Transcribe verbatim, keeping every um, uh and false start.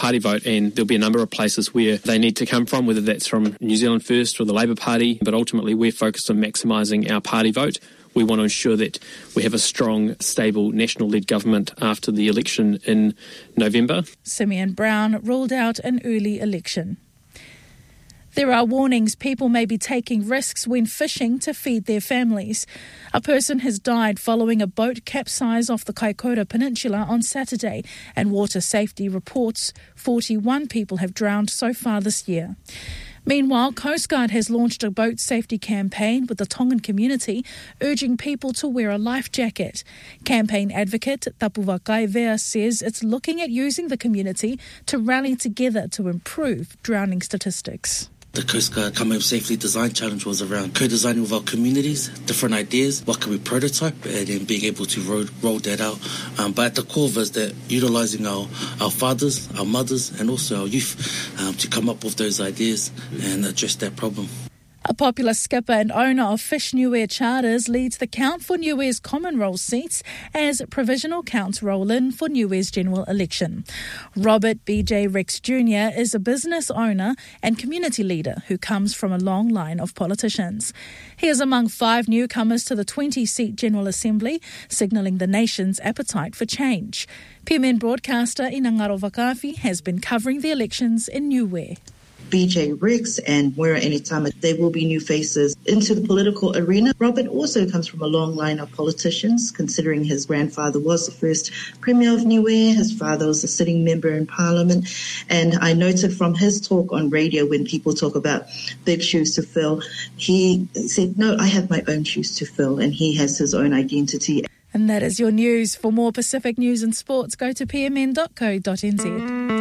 party vote, and there'll be a number of places where they need to come from, whether that's from New Zealand First or the Labour Party, but ultimately we're focused on maximising our party vote. We want to ensure that we have a strong, stable, national-led government after the election in November. Simeon Brown ruled out an early election. There are warnings people may be taking risks when fishing to feed their families. A person has died following a boat capsize off the Kaikoura Peninsula on Saturday, and water safety reports forty-one people have drowned so far this year. Meanwhile, Coast Guard has launched a boat safety campaign with the Tongan community, urging people to wear a life jacket. Campaign advocate Tapu Vakaivea says it's looking at using the community to rally together to improve drowning statistics. The Coast Guard Come Home Safely Design Challenge was around co-designing with our communities, different ideas, what can we prototype, and then being able to roll, roll that out. Um, but at the core of us, that utilising our, our fathers, our mothers, and also our youth um, to come up with those ideas and address that problem. A popular skipper and owner of Fish Niue Charters leads the count for Niue's common roll seats as provisional counts roll in for Niue's general election. Robert B J Rix Junior is a business owner and community leader who comes from a long line of politicians. He is among five newcomers to the twenty-seat General Assembly, signalling the nation's appetite for change. P M N broadcaster Inangaro Vakafi has been covering the elections in Niue. B J Rix and Moira Enitama, there will be new faces into the political arena. Robert also comes from a long line of politicians, considering his grandfather was the first Premier of Niue, his father was a sitting member in Parliament, and I noted from his talk on radio when people talk about big shoes to fill, he said, no, I have my own shoes to fill, and he has his own identity. And that is your news. For more Pacific news and sports, go to p m n dot co dot n z.